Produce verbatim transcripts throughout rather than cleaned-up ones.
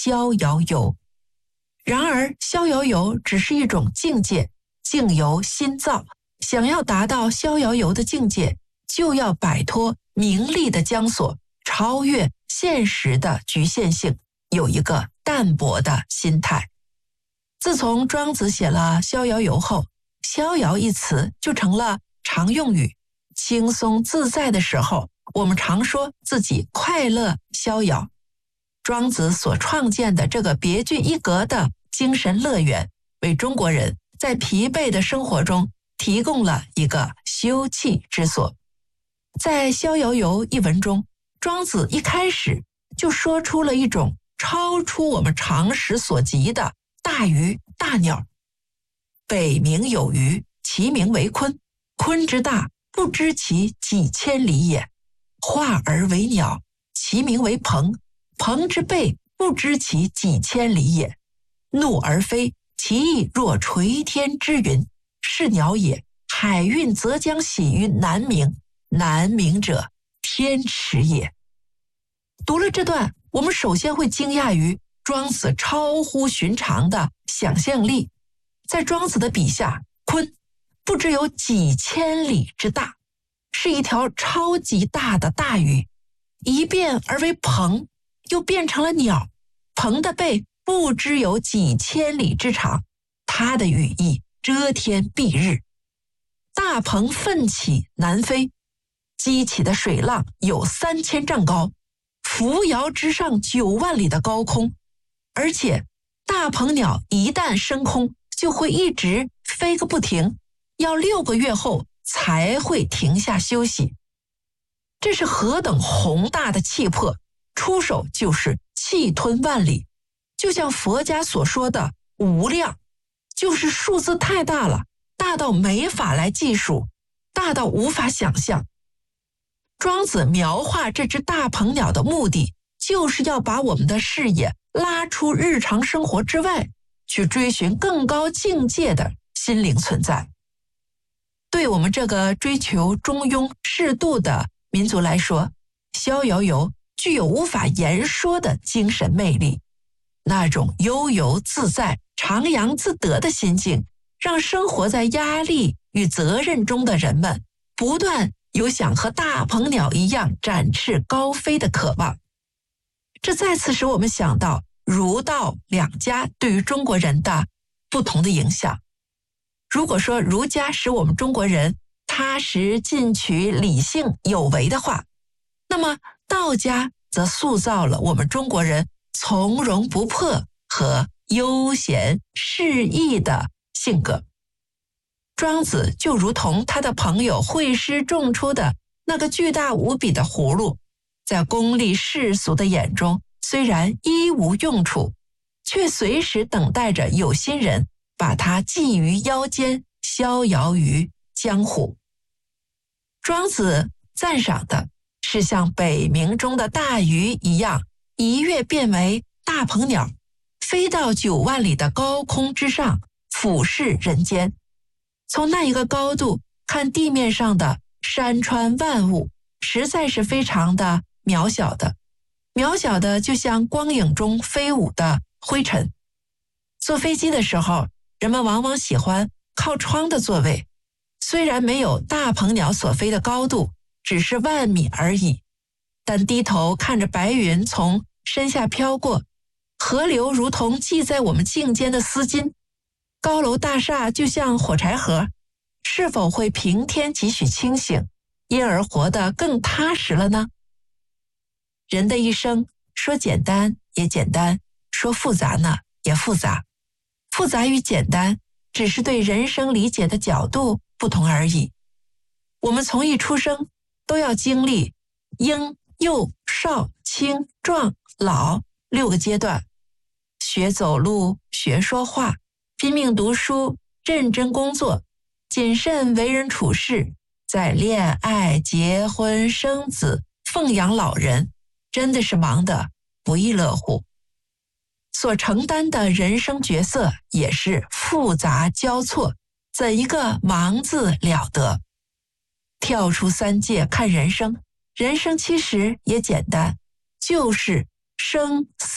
逍遥游。然而逍遥游只是一种境界，境由心造，想要达到逍遥游的境界，就要摆脱名利的枷锁，超越现实的局限性，有一个淡泊的心态。自从庄子写了逍遥游后，逍遥一词就成了常用语。轻松自在的时候，我们常说自己快乐逍遥。庄子所创建的这个别具一格的精神乐园，为中国人在疲惫的生活中提供了一个休憩之所。在《逍遥游》一文中，庄子一开始就说出了一种超出我们常识所及的大鱼大鸟。北冥有鱼，其名为鲲，鲲之大，不知其几千里也。化而为鸟，其名为鹏，鹏之背，不知其几千里也。怒而飞，其翼若垂天之云，是鸟也。海运则将徙于南冥，南冥者，天池也。读了这段，我们首先会惊讶于庄子超乎寻常的想象力。在庄子的笔下，鲲不知有几千里之大，是一条超级大的大鱼，一变而为鹏，又变成了鸟。鹏的背不知有几千里之长，它的羽翼遮天蔽日。大鹏奋起南飞，激起的水浪有三千丈高，扶摇直上九万里的高空。而且大鹏鸟一旦升空，就会一直飞个不停，要六个月后才会停下休息。这是何等宏大的气魄，出手就是气吞万里。就像佛家所说的无量，就是数字太大了，大到没法来计数，大到无法想象。庄子描画这只大鹏鸟的目的，就是要把我们的视野拉出日常生活之外，去追寻更高境界的心灵存在。对我们这个追求中庸适度的民族来说，逍遥游具有无法言说的精神魅力。那种悠游自在、徜徉自得的心境，让生活在压力与责任中的人们不断有想和大鹏鸟一样展翅高飞的渴望。这再次使我们想到儒道两家对于中国人的不同的影响。如果说儒家使我们中国人踏实进取、理性有为的话，那么道家则塑造了我们中国人从容不迫和悠闲适意的性格。庄子就如同他的朋友惠施种出的那个巨大无比的葫芦，在功利世俗的眼中，虽然一无用处，却随时等待着有心人把它系于腰间，逍遥于江湖。庄子赞赏的是像北冥中的大鱼一样，一跃变为大鹏鸟，飞到九万里的高空之上，俯视人间。从那一个高度看地面上的山川万物，实在是非常的渺小的，渺小的就像光影中飞舞的灰尘。坐飞机的时候，人们往往喜欢靠窗的座位，虽然没有大鹏鸟所飞的高度，只是万米而已，但低头看着白云从身下飘过，河流如同系在我们颈间的丝巾，高楼大厦就像火柴盒，是否会平添几许清醒，因而活得更踏实了呢？人的一生，说简单也简单，说复杂呢也复杂。复杂与简单，只是对人生理解的角度不同而已。我们从一出生都要经历婴、幼、少、青、壮、老六个阶段，学走路，学说话，拼命读书，认真工作，谨慎为人处事，在恋爱、结婚、生子、奉养老人，真的是忙得不亦乐乎。所承担的人生角色也是复杂交错，怎一个忙字了得。跳出三界看人生，人生其实也简单，就是生死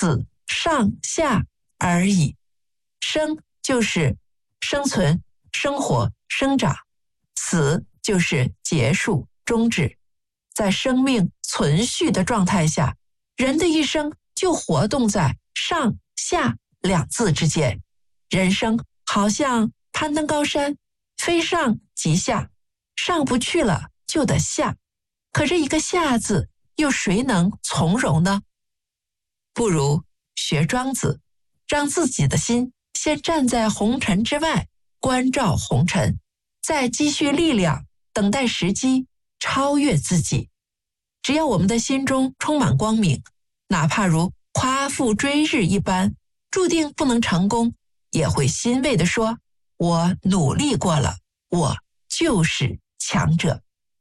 上下而已。生就是生存、生活、生长，死就是结束、终止。在生命存续的状态下，人的一生就活动在上下两字之间。人生好像攀登高山，非上即下，上不去了就得下。可这一个下字，又谁能从容呢？不如学庄子，让自己的心先站在红尘之外，关照红尘，再积蓄力量，等待时机，超越自己。只要我们的心中充满光明，哪怕如夸父追日一般，注定不能成功，也会欣慰地说，我努力过了，我就是强者。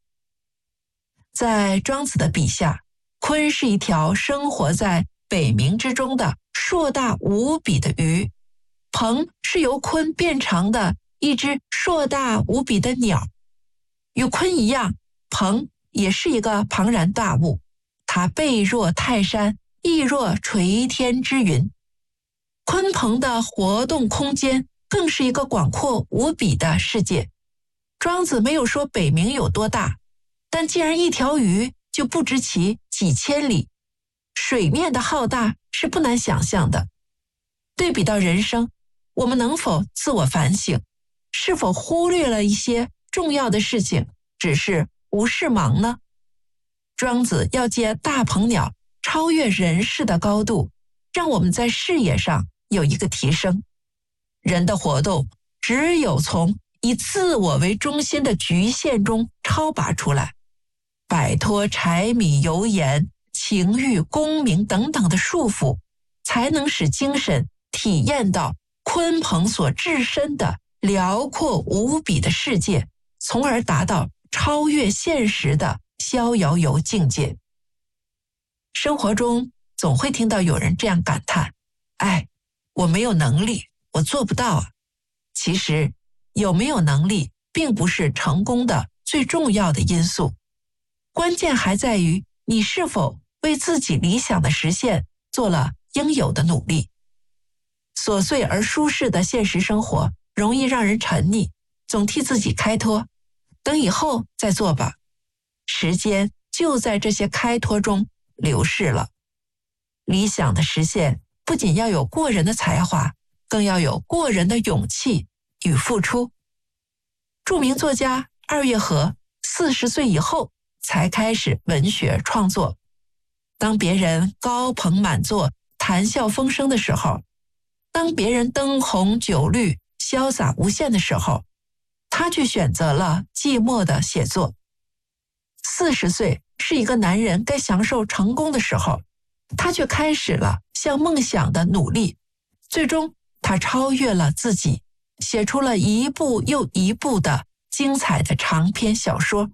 在庄子的笔下，鲲是一条生活在北冥之中的硕大无比的鱼，鹏是由鲲变成的一只硕大无比的鸟。与鲲一样，鹏也是一个庞然大物，它背若泰山，翼若垂天之云。鲲鹏的活动空间更是一个广阔无比的世界。庄子没有说北冥有多大，但既然一条鱼就不知其几千里，水面的浩大是不难想象的。对比到人生，我们能否自我反省，是否忽略了一些重要的事情，只是无事忙呢？庄子要借大鹏鸟超越人世的高度，让我们在视野上有一个提升。人的活动只有从以自我为中心的局限中超拔出来，摆脱柴米油盐、情欲、功名等等的束缚，才能使精神体验到鲲鹏所置身的辽阔无比的世界，从而达到超越现实的逍遥游境界。生活中总会听到有人这样感叹，哎，我没有能力，我做不到啊。其实有没有能力并不是成功的最重要的因素，关键还在于你是否为自己理想的实现做了应有的努力。琐碎而舒适的现实生活容易让人沉溺，总替自己开脱，等以后再做吧。时间就在这些开脱中流逝了。理想的实现不仅要有过人的才华，更要有过人的勇气与付出。著名作家二月河四十岁以后才开始文学创作。当别人高朋满座、谈笑风生的时候，当别人灯红酒绿、潇洒无限的时候，他却选择了寂寞的写作。四十岁是一个男人该享受成功的时候，他却开始了向梦想的努力。最终，他超越了自己，写出了一部又一部的精彩的长篇小说。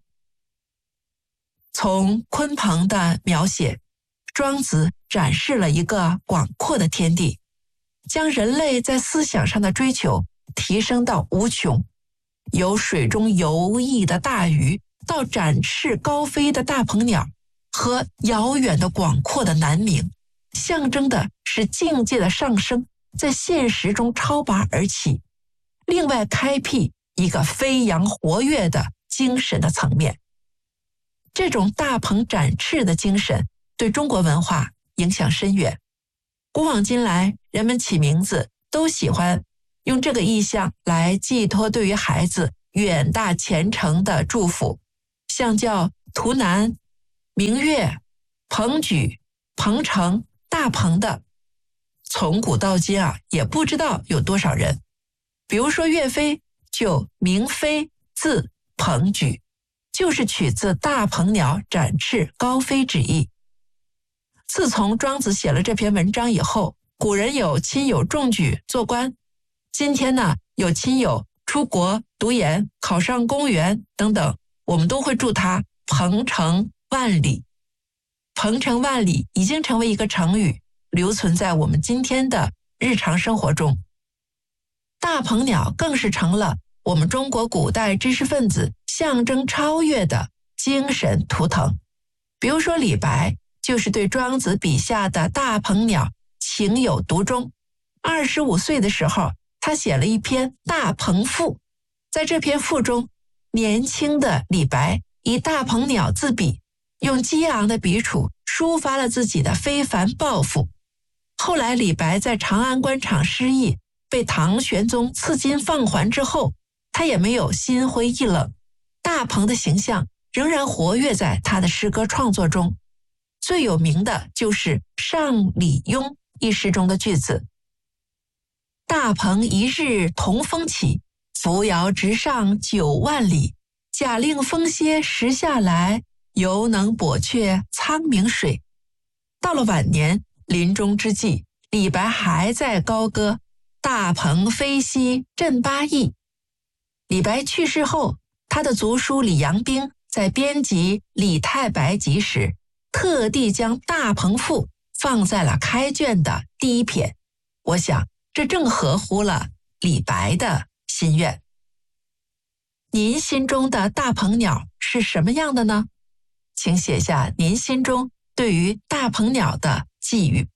从鲲鹏的描写，庄子展示了一个广阔的天地，将人类在思想上的追求提升到无穷。由水中游弋的大鱼，到展翅高飞的大鹏鸟，和遥远的广阔的南冥，象征的是境界的上升，在现实中超拔而起，另外开辟一个飞扬活跃的精神的层面。这种大鹏展翅的精神对中国文化影响深远。古往今来，人们起名字都喜欢用这个意象来寄托对于孩子远大前程的祝福，像叫图南、明月、鹏举、鹏程、大鹏的，从古到今啊，也不知道有多少人。比如说岳飞就名飞，字鹏举，就是取自大鹏鸟展翅高飞之意。自从庄子写了这篇文章以后，古人有亲友中举做官，今天呢有亲友出国读研、考上公务员等等，我们都会祝他鹏程万里。鹏程万里已经成为一个成语，留存在我们今天的日常生活中。大鹏鸟更是成了我们中国古代知识分子象征超越的精神图腾。比如说李白就是对庄子笔下的大鹏鸟情有独钟。二十五岁的时候，他写了一篇《大鹏赋》。在这篇赋中，年轻的李白以大鹏鸟自比，用激昂的笔触抒发了自己的非凡抱负。后来李白在长安官场失意，被唐玄宗赐金放还之后，他也没有心灰意冷，大鹏的形象仍然活跃在他的诗歌创作中。最有名的就是《上李邕》一诗中的句子：大鹏一日同风起，扶摇直上九万里。假令风歇时下来，犹能簸却苍冥水。到了晚年，临终之际，李白还在高歌大鹏飞兮振八翼。李白去世后，他的族叔李阳冰在编辑《李太白集》时，特地将《大鹏赋》放在了开卷的第一篇。我想，这正合乎了李白的心愿。您心中的大鹏鸟是什么样的呢？请写下您心中对于大鹏鸟的寄语。